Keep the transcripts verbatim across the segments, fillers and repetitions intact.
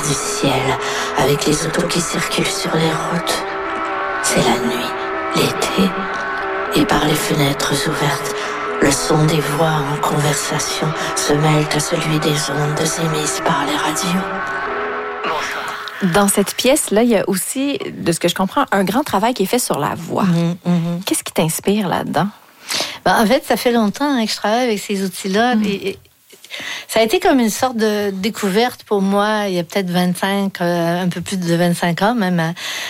du ciel, avec les autos qui circulent sur les routes. C'est la nuit, l'été, et par les fenêtres ouvertes, le son des voix en conversation se mêle à celui des ondes émises par les radios. Dans cette pièce-là, il y a aussi, de ce que je comprends, un grand travail qui est fait sur la voix. Mmh, mmh. Qu'est-ce qui t'inspire là-dedans? Ben, en fait, ça fait longtemps hein, que je travaille avec ces outils-là. Mmh. Et, et, ça a été comme une sorte de découverte pour moi, il y a peut-être vingt-cinq, euh, un peu plus de vingt-cinq ans même,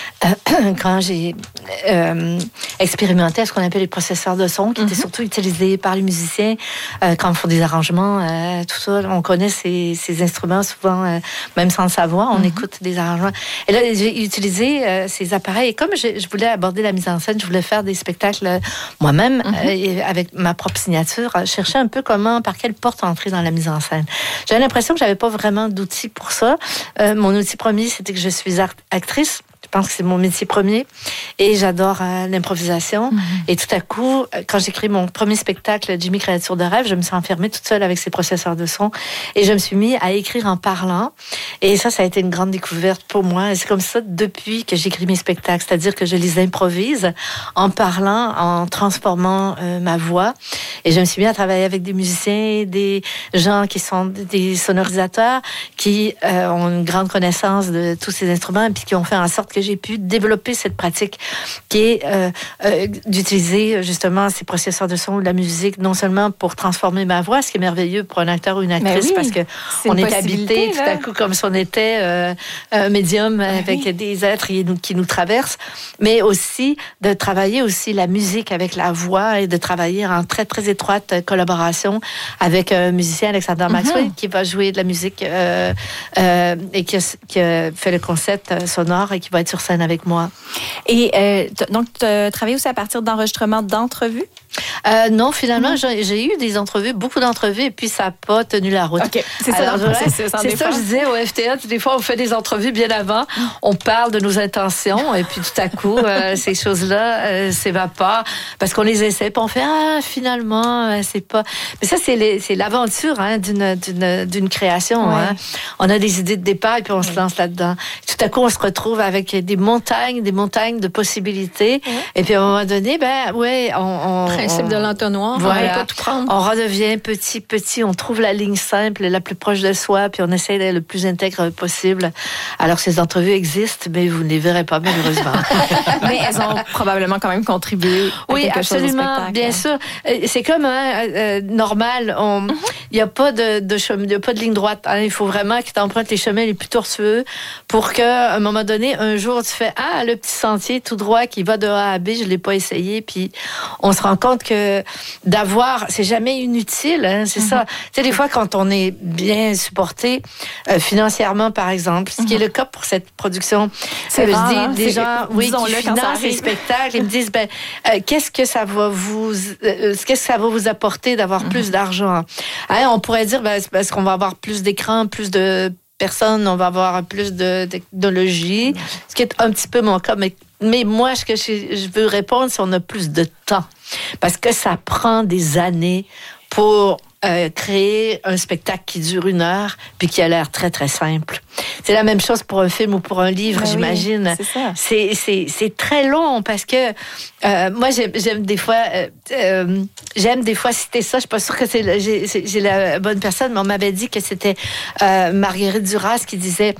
euh, quand j'ai euh, expérimenté ce qu'on appelle les processeurs de son, qui mm-hmm. étaient surtout utilisés par les musiciens euh, quand on fait des arrangements, euh, tout ça. On connaît ces, ces instruments souvent, euh, même sans le savoir, on mm-hmm. écoute des arrangements. Et là, j'ai utilisé euh, ces appareils. Et comme je, je voulais aborder la mise en scène, je voulais faire des spectacles euh, moi-même, mm-hmm. euh, avec ma propre signature, euh, chercher un peu comment, par quelle porte entrer dans la mise en scène. J'avais l'impression que j'avais pas vraiment d'outils pour ça. Euh, mon outil premier, c'était que je suis art- actrice. Je pense que c'est mon métier premier. Et j'adore euh, l'improvisation. Mm-hmm. Et tout à coup, quand j'ai créé mon premier spectacle, Jimmy Créature de rêve, je me suis enfermée toute seule avec ces processeurs de son. Et je me suis mis à écrire en parlant. Et ça, ça a été une grande découverte pour moi. Et c'est comme ça depuis que j'écris mes spectacles. C'est-à-dire que je les improvise en parlant, en transformant euh, ma voix. Et je me suis mis à travailler avec des musiciens, des gens qui sont des sonorisateurs, qui euh, ont une grande connaissance de tous ces instruments et puis qui ont fait en sorte que j'ai pu développer cette pratique qui est euh, euh, d'utiliser justement ces processeurs de son ou de la musique, non seulement pour transformer ma voix, ce qui est merveilleux pour un acteur ou une actrice, oui, parce que on est habité tout à coup comme si on était euh, un médium ben avec oui. des êtres qui nous, qui nous traversent, mais aussi de travailler aussi la musique avec la voix et de travailler en très, très étroite collaboration avec un musicien, Alexander mm-hmm. Maxwell, qui va jouer de la musique euh, euh, et qui a, qui a fait le concept sonore et qui va être sur scène avec moi. Et euh, t- donc, tu as travaillé aussi à partir d'enregistrements d'entrevues? Euh, non, finalement, mmh. j'ai, j'ai eu des entrevues, beaucoup d'entrevues, et puis ça n'a pas tenu la route. OK, c'est ça. Alors, ouais, c'est, c'est, c'est ça que je disais au F T A. Des fois, on fait des entrevues bien avant, on parle de nos intentions, et puis tout à coup, euh, ces choses-là euh, s'évaporent, parce qu'on les essaie, puis on fait « Ah, finalement, euh, c'est pas... » Mais ça, c'est, les, c'est l'aventure hein, d'une, d'une, d'une création. Ouais. Hein. On a des idées de départ, et puis on ouais. se lance là-dedans. Tout à coup, on se retrouve avec des montagnes, des montagnes de possibilités, ouais. et puis à un moment donné, ben ouais, on... on principe de l'entonnoir, voilà. on ne peut pas tout prendre. On redevient petit, petit, on trouve la ligne simple, la plus proche de soi, puis on essaie d'être le plus intègre possible. Alors, ces entrevues existent, mais vous ne les verrez pas, malheureusement. Mais elles ont probablement quand même contribué à oui, quelque absolument, chose au spectacle. Bien sûr. C'est comme hein, euh, normal, il mm-hmm. n'y a pas de, de chemin, il y a pas de ligne droite. Hein. Il faut vraiment que tu empruntes les chemins les plus tortueux pour qu'à un moment donné, un jour, tu fais « Ah, le petit sentier tout droit qui va de A à B, je ne l'ai pas essayé. » Puis on se rend compte que d'avoir, c'est jamais inutile, hein, c'est mm-hmm. ça. Tu sais, des fois, quand on est bien supporté euh, financièrement, par exemple, ce mm-hmm. qui est le cas pour cette production, c'est euh, rare, je dis, hein, des gens, oui, qui financent les arrive. spectacles, ils me disent, ben, euh, qu'est-ce que ça va vous, euh, qu'est-ce que ça va vous apporter d'avoir mm-hmm. plus d'argent? Hein, on pourrait dire, ben, c'est parce qu'on va avoir plus d'écrans, plus de personnes, on va avoir plus de technologie, ce qui est un petit peu mon cas, mais Mais moi, ce que je, je veux répondre, c'est qu'on a plus de temps. Parce que ça prend des années pour euh, créer un spectacle qui dure une heure puis qui a l'air très, très simple. C'est la même chose pour un film ou pour un livre, ben j'imagine. Oui, c'est ça. C'est, c'est, c'est très long parce que euh, moi, j'aime, j'aime des fois... Euh, euh, j'aime des fois citer ça. Je suis pas sûre que c'est, le, j'ai, c'est j'ai la bonne personne, mais on m'avait dit que c'était euh, Marguerite Duras qui disait...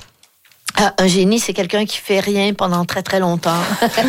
Un génie, c'est quelqu'un qui fait rien pendant très, très longtemps.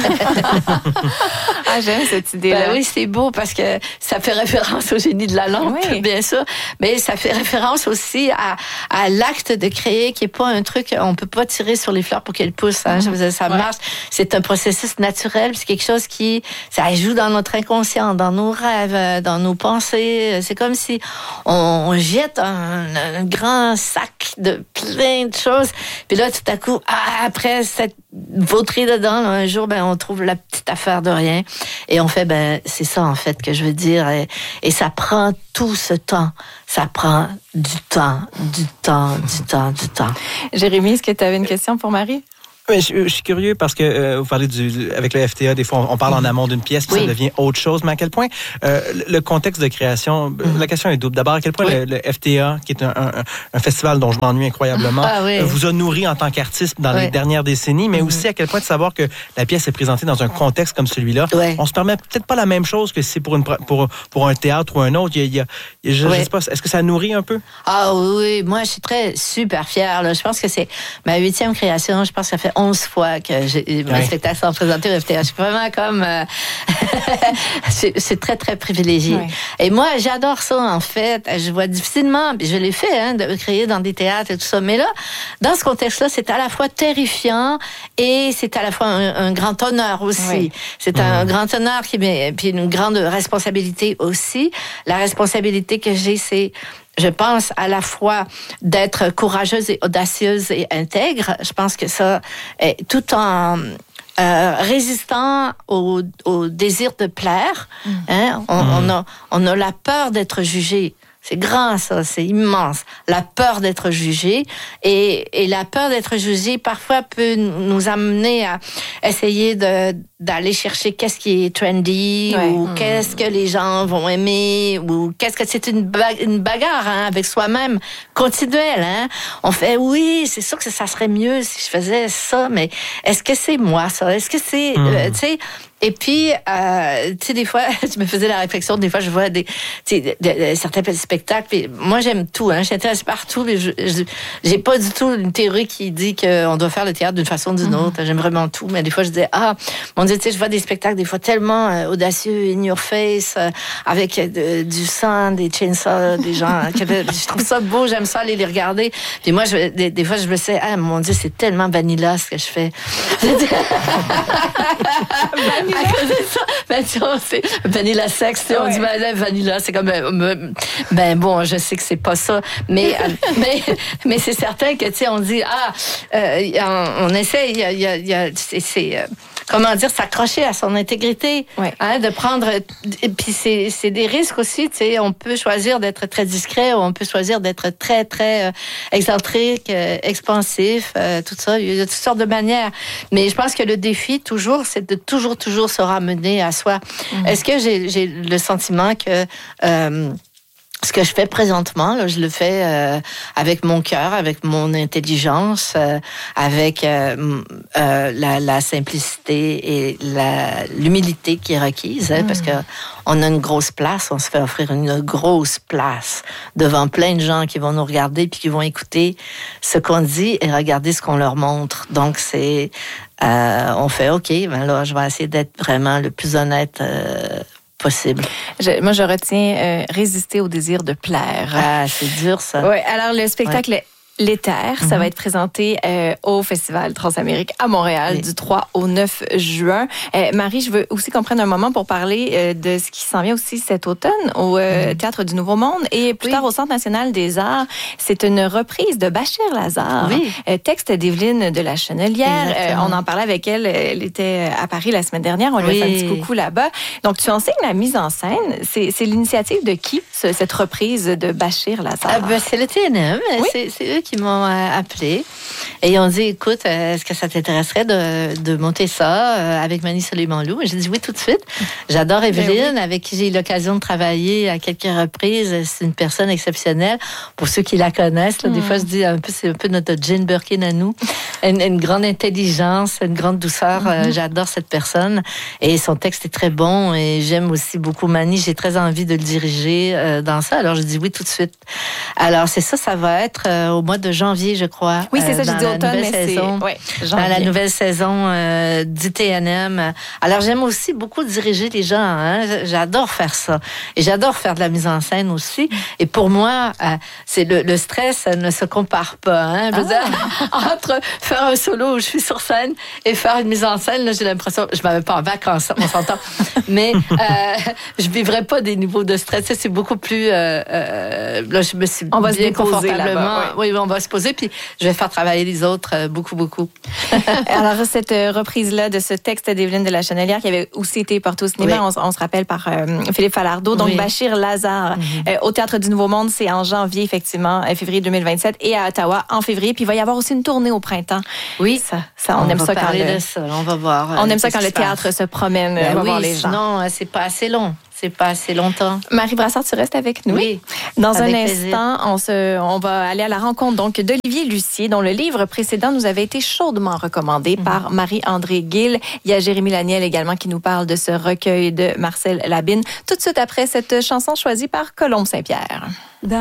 Ah, j'aime cette idée-là. Ben oui, c'est beau parce que ça fait référence au génie de la lampe, oui. bien sûr. Mais ça fait référence aussi à, à l'acte de créer qui n'est pas un truc, on ne peut pas tirer sur les fleurs pour qu'elles poussent. Hein. Mmh. Ça marche. Ouais. C'est un processus naturel. C'est quelque chose qui, ça joue dans notre inconscient, dans nos rêves, dans nos pensées. C'est comme si on, on jette un, un grand sac de plein de choses. Puis là, tout à coup, ah, après cette vautrie dedans, là, un jour, ben, on trouve la petite affaire de rien. Et on fait, ben, c'est ça, en fait, que je veux dire. Et, et ça prend tout ce temps. Ça prend du temps, du temps, du temps, du temps. Jérémy, est-ce que tu avais une question pour Marie? Mais je, je suis curieux parce que euh, vous parlez du, avec le F T A, des fois on, on parle en amont d'une pièce puis oui. ça devient autre chose. Mais à quel point euh, le contexte de création, mm-hmm. la question est double. D'abord, à quel point oui. le, le F T A, qui est un, un, un festival dont je m'ennuie incroyablement, ah, oui. vous a nourri en tant qu'artiste dans oui. les dernières décennies, mais mm-hmm. aussi à quel point de savoir que la pièce est présentée dans un contexte comme celui-là. Oui. On se permet peut-être pas la même chose que si c'est pour, une, pour, pour un théâtre ou un autre. Il y a, il y a, je, oui. je sais pas, est-ce que ça nourrit un peu? Ah oui, moi je suis très super fière. Là. Je pense que c'est ma huitième création. Je pense que ça fait onze fois que j'ai, mes oui. spectacles sont présentés au F T A. Je suis vraiment comme... Euh, c'est, c'est très, très privilégié. Oui. Et moi, j'adore ça, en fait. Je vois difficilement, puis je l'ai fait, hein, de créer dans des théâtres et tout ça. Mais là, dans ce contexte-là, c'est à la fois terrifiant et c'est à la fois un, un grand honneur aussi. Oui. C'est mmh. un grand honneur qui met, puis une grande responsabilité aussi. La responsabilité que j'ai, c'est... Je pense à la fois d'être courageuse et audacieuse et intègre. Je pense que ça, est tout en euh, résistant au, au désir de plaire. Mmh. Hein? On, mmh. on, a, on a la peur d'être jugé. C'est grand, ça, c'est immense. La peur d'être jugé. Et, et la peur d'être jugé, parfois, peut nous amener à essayer de, d'aller chercher qu'est-ce qui est trendy, ouais. ou mmh. qu'est-ce que les gens vont aimer, ou qu'est-ce que c'est une, bagarre, une bagarre hein, avec soi-même continuelle. Hein? On fait, oui, c'est sûr que ça serait mieux si je faisais ça, mais est-ce que c'est moi, ça? Est-ce que c'est... Mmh. Euh, tu sais... Et puis, euh, tu sais, des fois, je me faisais la réflexion, des fois, je vois des, tu sais, de, de, certains spectacles, puis moi, j'aime tout, hein, je suis intéressée partout, mais je, je, j'ai pas du tout une théorie qui dit qu'on doit faire le théâtre d'une façon ou d'une autre, mm-hmm. j'aime vraiment tout, mais des fois, je disais, ah, mon Dieu, tu sais, je vois des spectacles, des fois, tellement euh, audacieux, in your face, euh, avec euh, du sang, des chainsaws, des gens, qui, je trouve ça beau, j'aime ça aller les regarder, puis moi, je, des, des fois, je me sais, ah, mon Dieu, c'est tellement vanilla, ce que je fais. À cause de ça, ben, tu vois, c'est Vanilla Sex, tu sais, on ouais. dit ben, Vanilla, c'est comme ben, ben bon, je sais que c'est pas ça, mais euh, mais mais c'est certain que tu sais, on dit ah, euh, on, on essaie, il y a, il y a, il y a c'est, c'est euh, comment dire, s'accrocher à son intégrité, ouais. hein, de prendre, et puis c'est c'est des risques aussi, tu sais, on peut choisir d'être très discret, ou on peut choisir d'être très très euh, excentrique, euh, expansif, euh, tout ça, il y a toutes sortes de manières, mais je pense que le défi toujours, c'est de toujours toujours se ramener à soi. Mmh. Est-ce que j'ai, j'ai le sentiment que euh, ce que je fais présentement, là, je le fais euh, avec mon cœur, avec mon intelligence, euh, avec euh, euh, la, la simplicité et la, l'humilité qui est requise, hein, mmh. parce que on a une grosse place, on se fait offrir une grosse place devant plein de gens qui vont nous regarder puis qui vont écouter ce qu'on dit et regarder ce qu'on leur montre. Donc c'est, euh, on fait OK, ben là je vais essayer d'être vraiment le plus honnête euh, possible. Je, moi, je retiens euh, résister au désir de plaire. Ah, c'est dur, ça. Oui, alors le spectacle... Ouais. L'Éther, mm-hmm. ça va être présenté euh, au Festival Transamérique à Montréal oui. du trois au neuf juin. Euh, Marie, je veux aussi qu'on prenne un moment pour parler euh, de ce qui s'en vient aussi cet automne au euh, mm-hmm. Théâtre du Nouveau Monde et plus oui. tard au Centre national des arts. C'est une reprise de Bachir Lazare, oui. euh, texte d'Evelyne de la Chenelière. Euh, on en parlait avec elle, elle était à Paris la semaine dernière, on lui oui. a fait un petit coucou là-bas. Donc, tu enseignes la mise en scène. C'est, c'est l'initiative de qui, ce, cette reprise de Bachir Lazare? Ah ben, c'est le T N M. Oui? C'est, c'est eux qui m'ont euh, appelé et ils ont dit, écoute, euh, est-ce que ça t'intéresserait de, de monter ça euh, avec Mani Soleiman-Lou? J'ai dit oui tout de suite. J'adore Evelyne, oui. avec qui j'ai eu l'occasion de travailler à quelques reprises. C'est une personne exceptionnelle. Pour ceux qui la connaissent, là, mm. des fois je dis un peu, c'est un peu notre Jane Birkin à nous. Une, une grande intelligence, une grande douceur. Mm-hmm. Euh, j'adore cette personne et son texte est très bon et j'aime aussi beaucoup Mani. J'ai très envie de le diriger euh, dans ça. Alors je dis oui tout de suite. Alors c'est ça, ça va être euh, au mois de janvier, je crois. Oui, c'est ça, j'ai dit automne, mais saison, c'est... Ouais, dans la nouvelle saison euh, du T N M. Alors, j'aime aussi beaucoup diriger les gens. Hein? J'adore faire ça. Et j'adore faire de la mise en scène aussi. Et pour moi, euh, c'est le, le stress ne se compare pas. Hein? Je veux ah. dire, entre faire un solo où je suis sur scène et faire une mise en scène, là, j'ai l'impression... Je ne m'avais pas en vacances, on s'entend. Mais euh, je ne vivrais pas des niveaux de stress. C'est beaucoup plus... Euh, euh, là, je me suis on va bien se confortablement... Oui. oui, on va se poser, puis je vais faire travailler les autres euh, beaucoup, beaucoup. Alors, cette reprise-là de ce texte d'Evelyne de la Chenelière qui avait aussi été porté au cinéma, oui. on, on se rappelle par euh, Philippe Falardeau, donc oui. Bachir Lazare. Mm-hmm. Euh, au Théâtre du Nouveau Monde, c'est en janvier, effectivement, février deux mille vingt-sept, et à Ottawa en février. Puis il va y avoir aussi une tournée au printemps Oui, ça, ça on, on aime va ça quand parler le, de ça. On va voir. On aime ça quand le théâtre passe. se promène, ben on va oui, voir les gens. Non, c'est pas assez long. C'est pas assez longtemps. Marie Brassard, tu restes avec nous. Oui. Dans un plaisir. instant, on, se, on va aller à la rencontre donc d'Olivier Lucier, dont le livre précédent nous avait été chaudement recommandé mm-hmm. par Marie-André Gill. Il y a Jérémy Laniel également qui nous parle de ce recueil de Marcel Labine. Tout de suite après cette chanson choisie par Colombe Saint-Pierre.